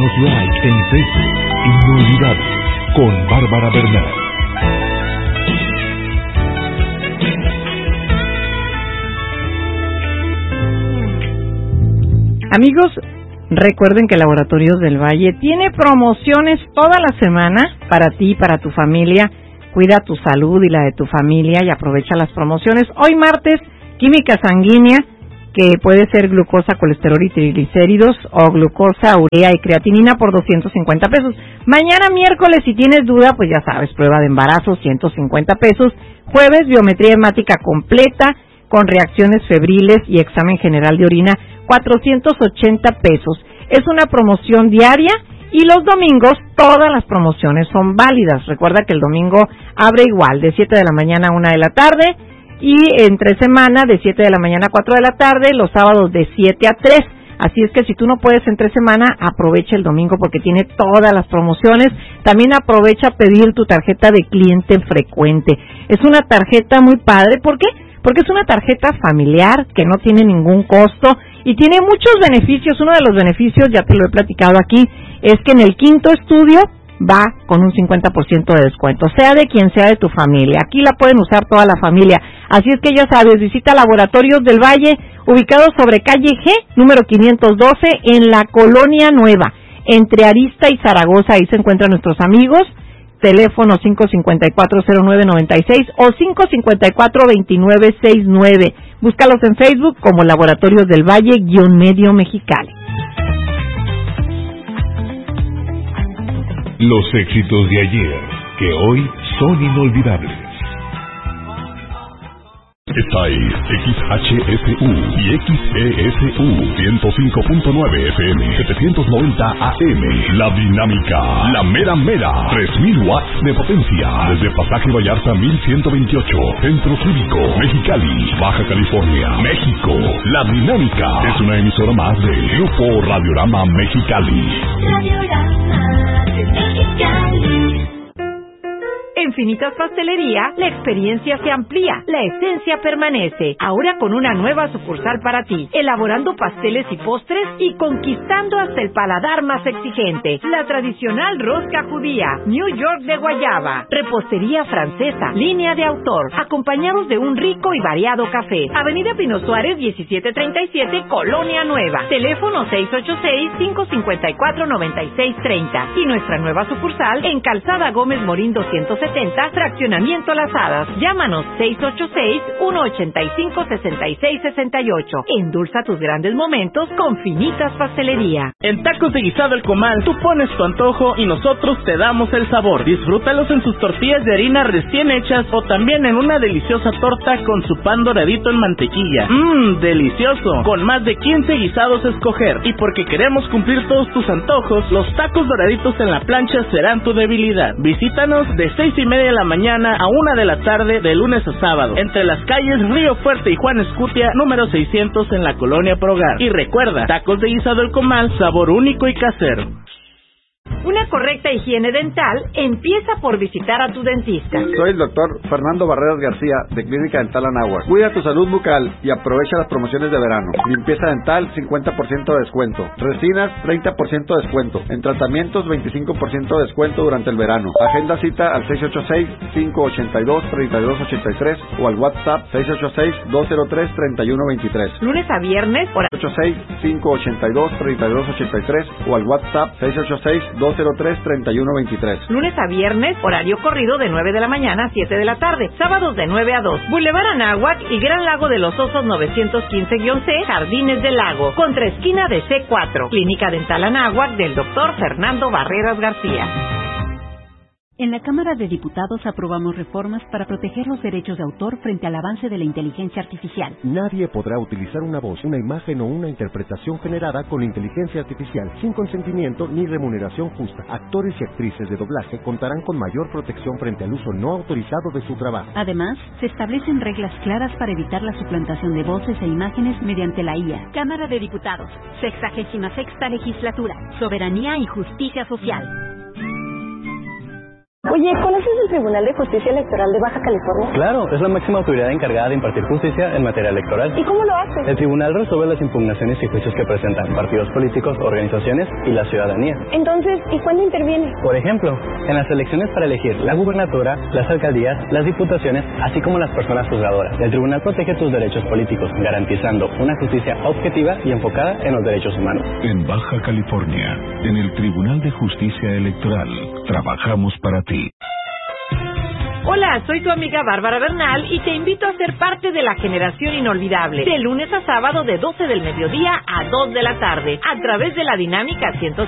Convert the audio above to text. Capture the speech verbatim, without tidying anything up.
Danos like en Facebook. Inolvidable con Bárbara Bernal. Amigos, recuerden que Laboratorios del Valle tiene promociones toda la semana para ti y para tu familia. Cuida tu salud y la de tu familia y aprovecha las promociones. Hoy martes, química sanguínea, que puede ser glucosa, colesterol y triglicéridos, o glucosa, urea y creatinina por doscientos cincuenta pesos. Mañana miércoles, si tienes duda, pues ya sabes, prueba de embarazo, ciento cincuenta pesos. Jueves, biometría hemática completa, con reacciones febriles y examen general de orina, cuatrocientos ochenta pesos. Es una promoción diaria y los domingos todas las promociones son válidas. Recuerda que el domingo abre igual, de siete de la mañana a una de la tarde, y entre semana de siete de la mañana a cuatro de la tarde, los sábados de siete a tres. Así es que si tú no puedes entre semana, aprovecha el domingo porque tiene todas las promociones. También aprovecha pedir tu tarjeta de cliente frecuente. Es una tarjeta muy padre, ¿por qué? Porque es una tarjeta familiar que no tiene ningún costo y tiene muchos beneficios. Uno de los beneficios, ya te lo he platicado aquí, es que en el quinto estudio va con un cincuenta por ciento de descuento, sea de quien sea de tu familia. Aquí la pueden usar toda la familia. Así es que ya sabes, visita Laboratorios del Valle, ubicado sobre calle G, número quinientos doce, en la Colonia Nueva, entre Arista y Zaragoza. Ahí se encuentran nuestros amigos. Teléfono cinco cinco cuatro cero nueve nueve seis o cinco cinco cuatro dos nueve seis nueve. Búscalos en Facebook como Laboratorios del Valle guión medio Mexicali. Los éxitos de ayer, que hoy son inolvidables. Esta es X H S U y X E S U ciento cinco punto nueve F M, setecientos noventa A M. La dinámica, la mera mera, tres mil watts de potencia. Desde Pasaje Vallarta mil ciento veintiocho, Centro Cívico, Mexicali, Baja California, México. La dinámica es una emisora más del Grupo Radiorama Mexicali. Radiorama de Mexicali. En Finitas Pastelería, la experiencia se amplía, la esencia permanece. Ahora con una nueva sucursal para ti, elaborando pasteles y postres y conquistando hasta el paladar más exigente. La tradicional rosca judía, New York de guayaba, repostería francesa, línea de autor, acompañados de un rico y variado café. Avenida Pino Suárez, diecisiete treinta y siete, Colonia Nueva. Teléfono seis ocho seis, cinco cinco cuatro, nueve seis tres cero. Y nuestra nueva sucursal en Calzada Gómez Morín doscientos setenta, Fraccionamiento Las Hadas. Llámanos seis ocho seis, uno ocho cinco, seis seis seis ocho. Endulza tus grandes momentos con Finitas Pastelería. En Tacos de Guisado El Comal, tú pones tu antojo y nosotros te damos el sabor. Disfrútalos en sus tortillas de harina recién hechas o también en una deliciosa torta con su pan doradito en mantequilla. Mmm, delicioso. Con más de quince guisados a escoger. Y porque queremos cumplir todos tus antojos, los tacos doraditos en la plancha serán tu debilidad. Visítanos de seis y media de la mañana a una de la tarde de lunes a sábado, entre las calles Río Fuerte y Juan Escutia, número seiscientos en la Colonia Progar. Y recuerda, Tacos de Guisado El Comal, sabor único y casero. Una correcta higiene dental empieza por visitar a tu dentista. Soy el doctor Fernando Barreras García, de Clínica Dental Anáhuac. Cuida tu salud bucal y aprovecha las promociones de verano. Limpieza dental, cincuenta por ciento de descuento. Resinas, treinta por ciento de descuento. En tratamientos, veinticinco por ciento de descuento durante el verano. Agenda cita al seis ocho seis, cinco ocho dos, tres dos ocho tres o al WhatsApp seis ocho seis, dos cero tres, tres uno dos tres. Lunes a viernes, por ocho seis, cinco ocho dos, tres dos ocho tres o al WhatsApp seis ocho seis, dos cero tres, tres uno dos tres. Lunes a viernes, horario corrido de nueve de la mañana a siete de la tarde. Sábados de nueve a dos. Boulevard Anáhuac y Gran Lago de los Osos novecientos quince C, Jardines del Lago. Contra esquina de C cuatro. Clínica Dental Anáhuac del doctor Fernando Barreras García. En la Cámara de Diputados aprobamos reformas para proteger los derechos de autor frente al avance de la inteligencia artificial. Nadie podrá utilizar una voz, una imagen o una interpretación generada con inteligencia artificial sin consentimiento ni remuneración justa. Actores y actrices de doblaje contarán con mayor protección frente al uso no autorizado de su trabajo. Además, se establecen reglas claras para evitar la suplantación de voces e imágenes mediante la I A. Cámara de Diputados, sexagésima sexta legislatura, soberanía y justicia social. Oye, ¿conoces el Tribunal de Justicia Electoral de Baja California? Claro, es la máxima autoridad encargada de impartir justicia en materia electoral. ¿Y cómo lo hace? El tribunal resuelve las impugnaciones y juicios que presentan partidos políticos, organizaciones y la ciudadanía. Entonces, ¿y cuándo interviene? Por ejemplo, en las elecciones para elegir la gubernatura, las alcaldías, las diputaciones, así como las personas juzgadoras. El tribunal protege tus derechos políticos, garantizando una justicia objetiva y enfocada en los derechos humanos. En Baja California, en el Tribunal de Justicia Electoral, trabajamos para ti. Hola, soy tu amiga Bárbara Bernal y te invito a ser parte de la generación inolvidable, de lunes a sábado de doce del mediodía a dos de la tarde, a través de la Dinámica ciento